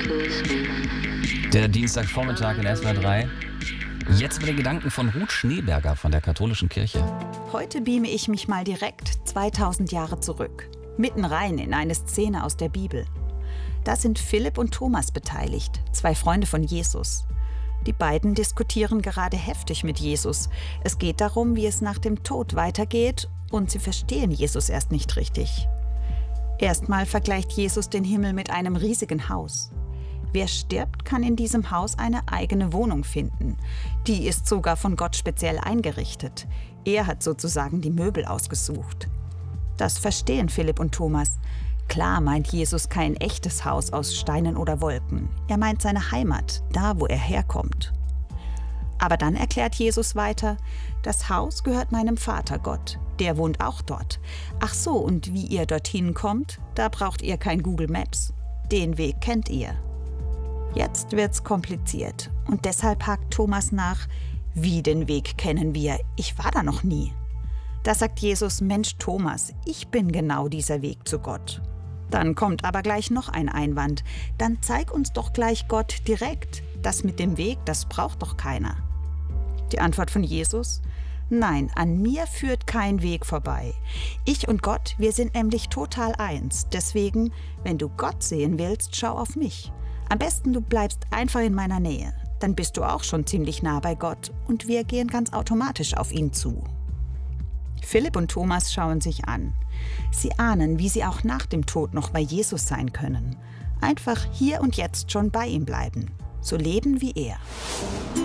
Der Dienstagvormittag in SWR 3. Jetzt mit den Gedanken von Ruth Schneeberger von der Katholischen Kirche. Heute beame ich mich mal direkt 2000 Jahre zurück. Mitten rein in eine Szene aus der Bibel. Da sind Philipp und Thomas beteiligt, zwei Freunde von Jesus. Die beiden diskutieren gerade heftig mit Jesus. Es geht darum, wie es nach dem Tod weitergeht, und sie verstehen Jesus erst nicht richtig. Erstmal vergleicht Jesus den Himmel mit einem riesigen Haus. Wer stirbt, kann in diesem Haus eine eigene Wohnung finden. Die ist sogar von Gott speziell eingerichtet. Er hat sozusagen die Möbel ausgesucht. Das verstehen Philipp und Thomas. Klar meint Jesus kein echtes Haus aus Steinen oder Wolken. Er meint seine Heimat, da wo er herkommt. Aber dann erklärt Jesus weiter, das Haus gehört meinem Vater Gott. Der wohnt auch dort. Ach so, und wie ihr dorthin kommt, da braucht ihr kein Google Maps. Den Weg kennt ihr. Jetzt wird's kompliziert. Und deshalb hakt Thomas nach, wie den Weg kennen wir? Ich war da noch nie. Da sagt Jesus, Mensch Thomas, ich bin genau dieser Weg zu Gott. Dann kommt aber gleich noch ein Einwand. Dann zeig uns doch gleich Gott direkt. Das mit dem Weg, das braucht doch keiner. Die Antwort von Jesus? Nein, an mir führt kein Weg vorbei. Ich und Gott, wir sind nämlich total eins. Deswegen, wenn du Gott sehen willst, schau auf mich. Am besten, du bleibst einfach in meiner Nähe. Dann bist du auch schon ziemlich nah bei Gott und wir gehen ganz automatisch auf ihn zu. Philipp und Thomas schauen sich an. Sie ahnen, wie sie auch nach dem Tod noch bei Jesus sein können. Einfach hier und jetzt schon bei ihm bleiben. So leben wie er.